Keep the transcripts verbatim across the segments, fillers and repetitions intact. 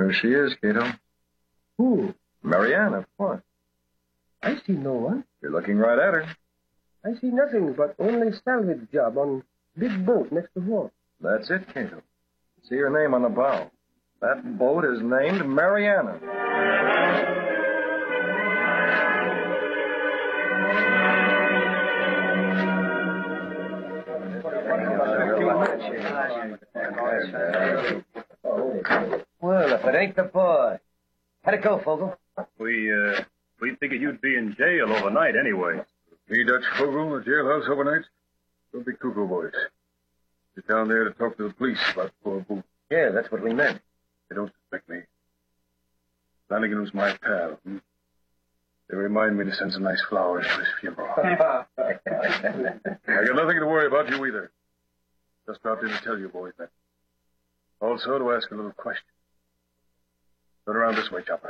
There she is, Cato. Who? Marianne, of course. I see no one. You're looking right at her. I see nothing but only salvage job on big boat next to wharf. That's it, Cato. See her name on the bow. That boat is named Mariana. Well, if it ain't the boy. How'd it go, Fogel? We, uh, we figured you'd be in jail overnight anyway. Me, Dutch Fogel, the jailhouse overnight? Don't be cuckoo, boys. You're down there to talk to the police about poor Booth. Yeah, that's what we meant. They don't suspect me. Flanagan was my pal. Hmm? They remind me to send some nice flowers to his funeral. I got nothing to worry about you either. Just dropped in to tell you boys that. Also to ask a little question. Turn around this way, Chopper.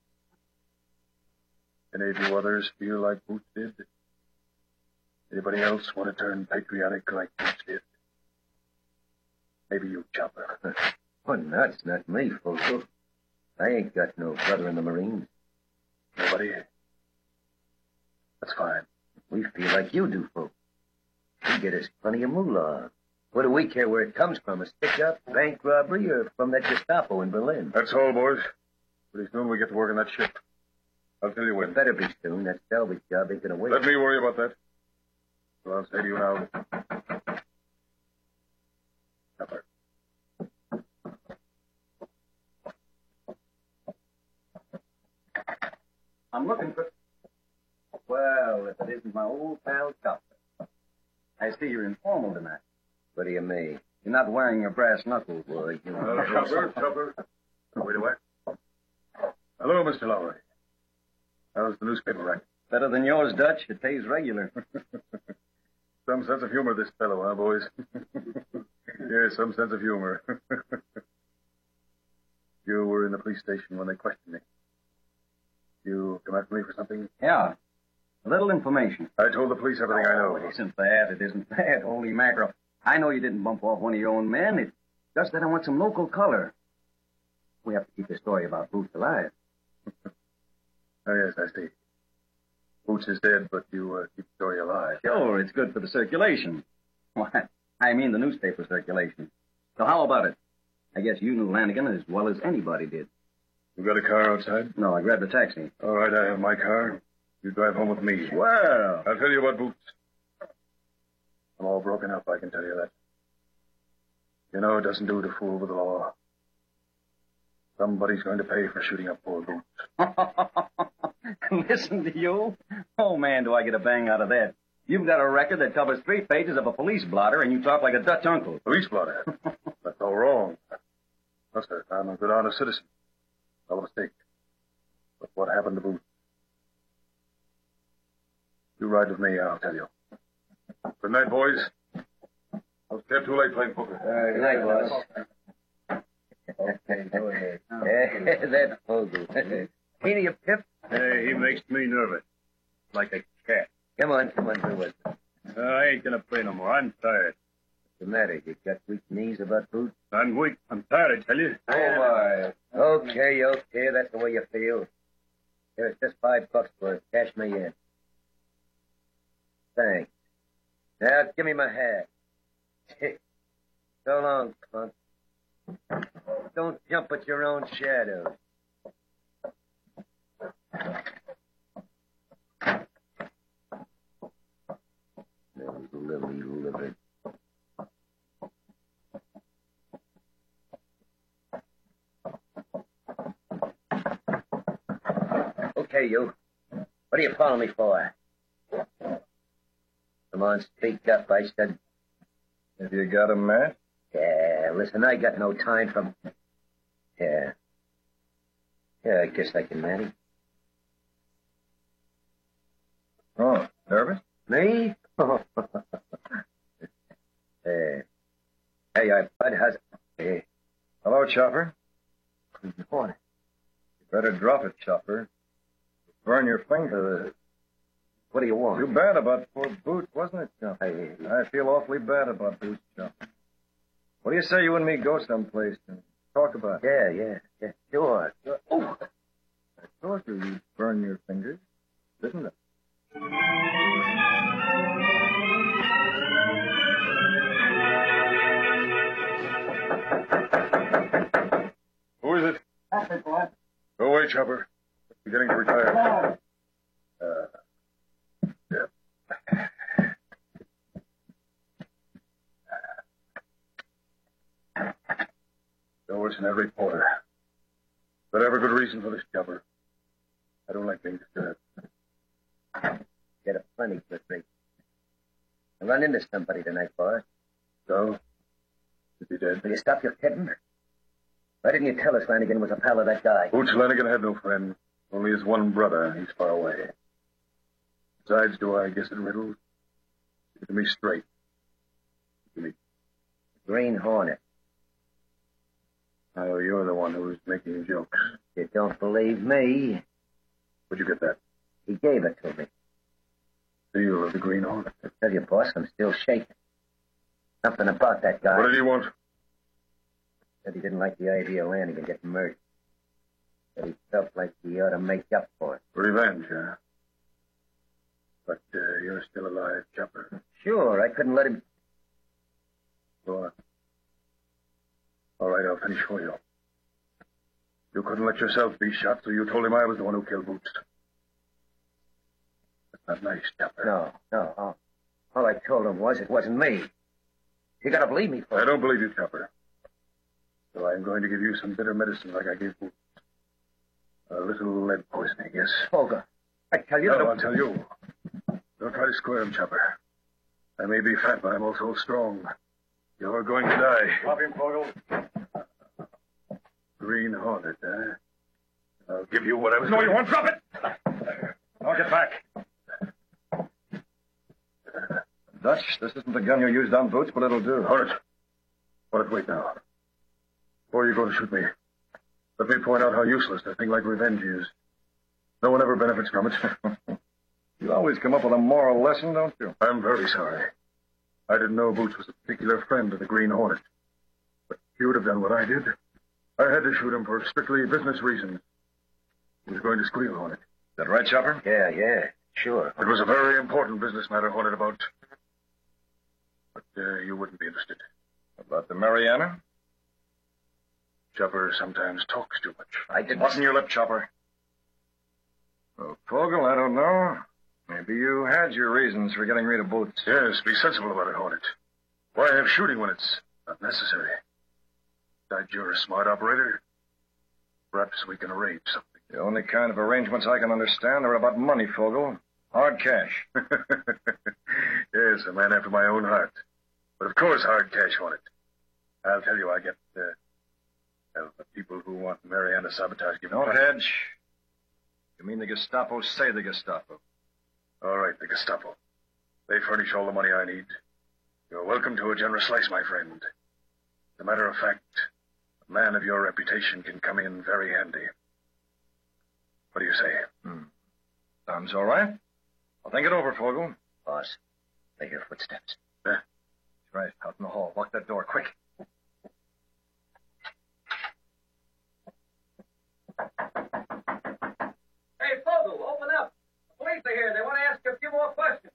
Any of you others feel like Booth did? Anybody else want to turn patriotic like Booth did? Maybe you, Chopper. Oh, nuts, not me, Fogel. I ain't got no brother in the Marines. Nobody? That's fine. We feel like you do, Fogel. You get us plenty of moolah. What do we care where it comes from? A stick-up, bank robbery, or from that Gestapo in Berlin? That's all, boys. Pretty soon we get to work on that ship. I'll tell you when. It better be soon. That salvage job ain't gonna wait. Let me worry about that. So I'll say to you now. Chopper. I'm looking for... Well, if it isn't my old pal Chopper. I see you're informal tonight. What do you mean? You're not wearing your brass knuckles. Well, you know... Uh, Chopper, Chopper. Wait a minute. Hello, Mister Lowry. How's the newspaper racket? Better than yours, Dutch. It pays regular. Some sense of humor, this fellow, huh, boys? Yes, some sense of humor. You were in the police station when they questioned me. You come after me for something? Yeah. A little information. I told the police everything I know. Oh, it isn't that. It isn't that. Holy mackerel. I know you didn't bump off one of your own men. It's just that I want some local color. We have to keep the story about Booth alive. Oh, yes, I see. Boots is dead, but you uh, keep the story alive. Sure, it's good for the circulation. Why, I mean the newspaper circulation. So how about it? I guess you knew Lanigan as well as anybody did. You got a car outside? No, I grabbed a taxi. All right, I have my car. You drive home with me. Well. I'll tell you about Boots. I'm all broken up, I can tell you that. You know, it doesn't do to fool with the law. Somebody's going to pay for shooting up poor Boots. Listen to you. Oh, man, do I get a bang out of that. You've got a record that covers three pages of a police blotter, and you talk like a Dutch uncle. Police blotter? That's all wrong. No, sir, I'm a good, honest citizen. No mistake. But what happened to Booth? You ride with me, I'll tell you. Good night, boys. Don't stay up too late playing poker. Uh, good night, boss. Okay, go ahead. That's Fogel. Ain't he a pip? Hey, he makes me nervous. Like a cat. Come on, come on, go with me. Uh, I ain't gonna play no more. I'm tired. What's the matter? You got weak knees about Booth? I'm weak. I'm tired, I tell you. Oh, my. Okay, okay, that's the way you feel. Here's just five bucks for it. Cash me in. Thanks. Now, give me my hat. So long, punk. Don't jump at your own shadow. Those lily livered. Okay, you. What are you following me for? Come on, speak up, I said. Have you got a match? Yeah, listen, I got no time for... Yeah. Yeah, I guess I can manage. Oh, nervous? Me? uh, hey, I Bud has... Hey. Hello, Chopper. Good morning. You better drop it, Chopper. Burn your finger. What do you want? Too bad about poor Boots, wasn't it, Chopper? I... I feel awfully bad about Boots, Chopper. What do you say you and me go someplace and talk about. Yeah, yeah, yeah, sure. sure. Oh! I told you you'd burn your fingers. Listen to Who is it? That's it, boy. Go away, Chopper. We're getting to retire. Uh, yeah. So it's an every porter. But I have a good reason for this, Chopper. I don't like being disturbed. Get a plenty good reason. I run into somebody tonight, boss. So? Is he dead? Will you stop your kidding? Why didn't you tell us Lanigan was a pal of that guy? Boots Lanigan had no friend. Only his one brother. He's far away. Besides, do I guess it riddles? Give it to me straight. Give me. Green Hornet. Oh, you're the one who was making jokes. You don't believe me? Where'd you get that? He gave it to me. Seal of the Green Hornet. I tell you, boss, I'm still shaking. Something about that guy. What did he want? Said he didn't like the idea of Lanigan getting murdered. Said he felt like he ought to make up for it. Revenge, huh? But uh, you're still alive, Chopper. Sure, I couldn't let him... Go on. All right, I'll finish for you. You couldn't let yourself be shot, so you told him I was the one who killed Boots. That's not nice, Chopper. No, no. All, all I told him was it wasn't me. You gotta believe me, folks. I don't believe you, Chopper. So I'm going to give you some bitter medicine like I gave Boots. A little lead poisoning, yes. Fogel, I tell you... No, don't... I'll tell you. Don't try to square him, Chopper. I may be fat, but I'm also strong. You're going to die. Drop him, Fogel. Green Hornet, eh? I'll give you what I was No, going you won't. Drop it. I'll get back. Dutch, this isn't the gun you used on Boots, but it'll do. Hornet. Hornet, wait now. Before you go to shoot me, let me point out how useless a thing like revenge is. No one ever benefits from it. You always come up with a moral lesson, don't you? I'm very sorry. I didn't know Boots was a particular friend of the Green Hornet. But if you would have done what I did, I had to shoot him for strictly business reasons. He was going to squeal on it. Is that right, Chopper? Yeah, yeah, sure. It was a very important business matter, Hornet, about... But uh, you wouldn't be interested. About the Mariana? Chopper sometimes talks too much. I didn't... What's in your lip, Chopper? Well, Fogel, I don't know. Maybe you had your reasons for getting rid of Boots. Yes, be sensible about it, Hornet. Why have shooting when it's not necessary? Besides, you're a smart operator. Perhaps we can arrange something. The only kind of arrangements I can understand are about money, Fogel. Hard cash. Yes, a man after my own heart. But of course, hard cash on it. I'll tell you, I get, uh, well, the people who want Mariana sabotage given... Don't hedge. You mean the Gestapo say the Gestapo? All right, the Gestapo. They furnish all the money I need. You're welcome to a generous slice, my friend. As a matter of fact, a man of your reputation can come in very handy. What do you say? Hmm. Sounds all right. I'll think it over, Fogel. Boss, I hear footsteps. Huh? That's right, out in the hall. Lock that door, quick. Hey, Fogel, open up. The police are here. They want to ask you a few more questions.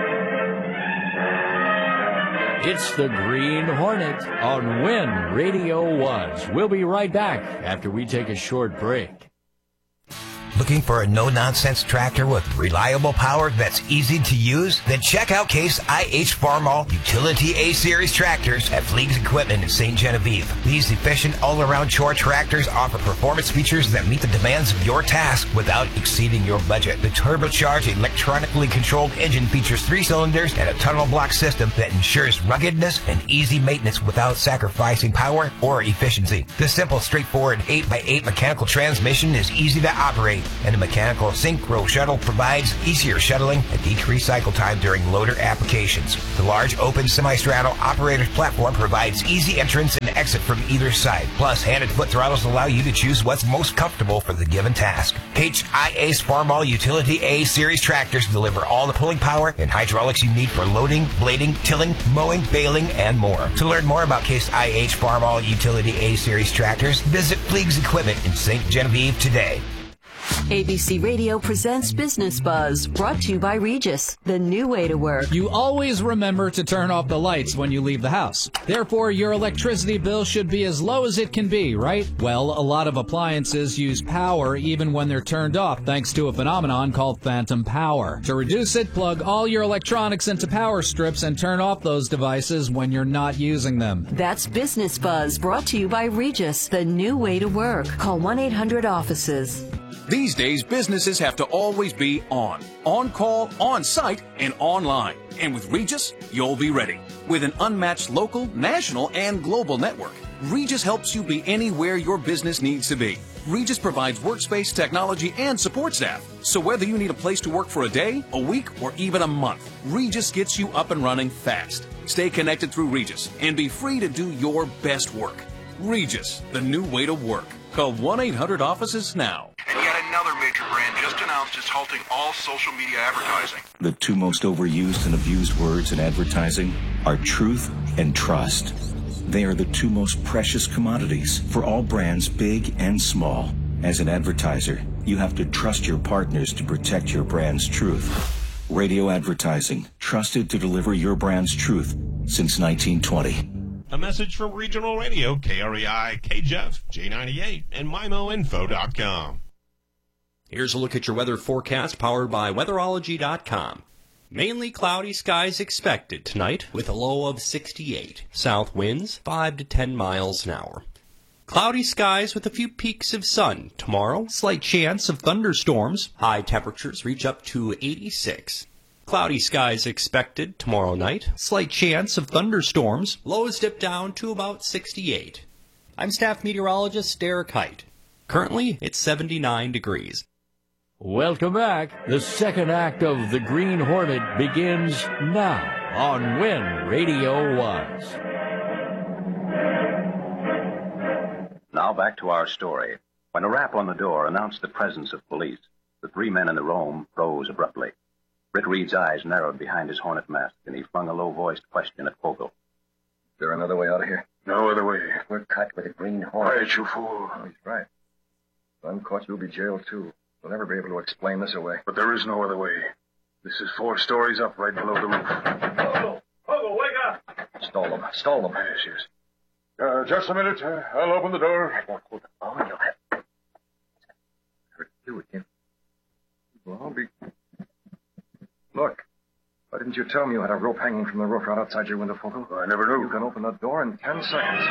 It's the Green Hornet on When Radio Was. We'll be right back after we take a short break. Looking for a no-nonsense tractor with reliable power that's easy to use? Then check out Case I H Farmall Utility A-Series tractors at Fleegs Equipment in Saint Genevieve. These efficient all-around chore tractors offer performance features that meet the demands of your task without exceeding your budget. The turbocharged, electronically controlled engine features three cylinders and a tunnel block system that ensures ruggedness and easy maintenance without sacrificing power or efficiency. The simple, straightforward eight by eight mechanical transmission is easy to operate And the mechanical synchro shuttle provides easier shuttling and decreased cycle time during loader applications. The large open semi-straddle operator's platform provides easy entrance and exit from either side. Plus, hand and foot throttles allow you to choose what's most comfortable for the given task. H I A's Farmall Utility A Series tractors deliver all the pulling power and hydraulics you need for loading, blading, tilling, mowing, baling, and more. To learn more about Case I H Farmall Utility A Series tractors, visit Fleegs Equipment in Saint Genevieve today. A B C Radio presents Business Buzz, brought to you by Regis, the new way to work. You always remember to turn off the lights when you leave the house. Therefore, your electricity bill should be as low as it can be, right? Well, a lot of appliances use power even when they're turned off, thanks to a phenomenon called phantom power. To reduce it, plug all your electronics into power strips and turn off those devices when you're not using them. That's Business Buzz, brought to you by Regis, the new way to work. Call one eight hundred offices. These days, businesses have to always be on. On call, on site, and online. And with Regis, you'll be ready. With an unmatched local, national, and global network, Regis helps you be anywhere your business needs to be. Regis provides workspace, technology, and support staff. So whether you need a place to work for a day, a week, or even a month, Regis gets you up and running fast. Stay connected through Regis and be free to do your best work. Regis, the new way to work. Call one eight hundred offices now. And yet another major brand just announced it's halting all social media advertising. The two most overused and abused words in advertising are truth and trust. They are the two most precious commodities for all brands, big and small. As an advertiser, you have to trust your partners to protect your brand's truth. Radio advertising, trusted to deliver your brand's truth since nineteen twenty. A message from Regional Radio, K R E I, K J E F, J ninety-eight, and M I M O info dot com. Here's a look at your weather forecast powered by weatherology dot com. Mainly cloudy skies expected tonight with a low of sixty-eight. South winds five to ten miles an hour. Cloudy skies with a few peaks of sun. Tomorrow, slight chance of thunderstorms. High temperatures reach up to eighty-six. Cloudy skies expected tomorrow night. Slight chance of thunderstorms. Lows dip down to about sixty-eight. I'm staff meteorologist Derek Height. Currently, it's seventy-nine degrees. Welcome back. The second act of The Green Hornet begins now on Win Radio Ones. Now back to our story. When a rap on the door announced the presence of police, the three men in the room froze abruptly. Britt Reed's eyes narrowed behind his hornet mask, and he flung a low-voiced question at Fogel. Is there another way out of here? No other way. We're caught with a green hornet. Right, you fool. Oh, he's right. If I'm caught, you'll be jailed, too. We'll never be able to explain this away. But there is no other way. This is four stories up right below the roof. Fogel! Fogel, wake up! Stall them. Stall them. Yes, yes. Uh, just a minute. Uh, I'll open the door. Oh, you'll have... Hurt you again. Well, I'll be... Look, why didn't you tell me you had a rope hanging from the roof right outside your window, Fogel? I never knew. You can open the door in ten seconds.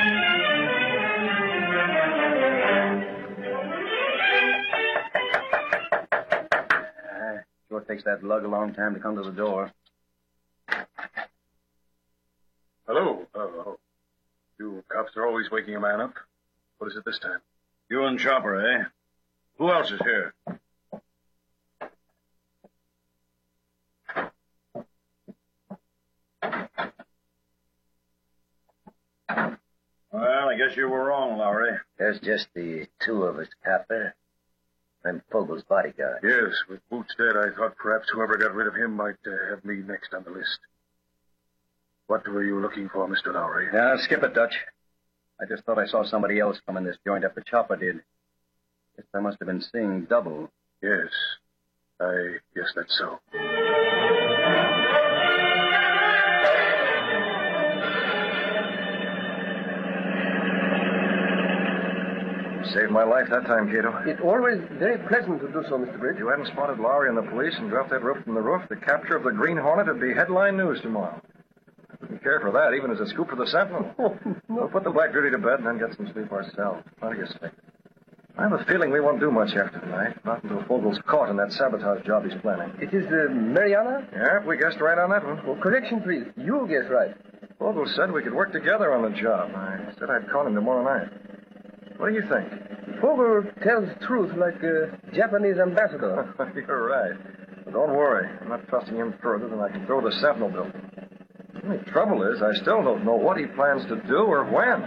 Uh, sure takes that lug a long time to come to the door. Hello. Oh, oh. You cops are always waking a man up. What is it this time? You and Chopper, eh? Who else is here? Well, I guess you were wrong, Lowry. There's just the two of us, Copper. I'm Fogel's bodyguard. Yes, with Boots dead, I thought perhaps whoever got rid of him might uh, have me next on the list. What were you looking for, Mister Lowry? Yeah, skip it, Dutch. I just thought I saw somebody else come in this joint after Chopper did. Guess I must have been seeing double. Yes, I guess that's so. Saved my life that time, Cato. It's always very pleasant to do so, Mister Bridge. If you hadn't spotted Lowry and the police and dropped that rope from the roof, the capture of the Green Hornet would be headline news tomorrow. Wouldn't care for that, even as a scoop for the Sentinel. Oh, no. We'll put the Black Beauty to bed and then get some sleep ourselves. Plenty of sleep. I have a feeling we won't do much after tonight. Not until Fogel's caught in that sabotage job he's planning. It is uh, Mariana? Yeah, we guessed right on that one. Oh, correction, please. You guessed right. Fogel said we could work together on the job. I said I'd call him tomorrow night. What do you think? Fogel tells the truth like a Japanese ambassador. You're right. But don't worry. I'm not trusting him further than I can throw the Sentinel building. The only trouble is I still don't know what he plans to do or when.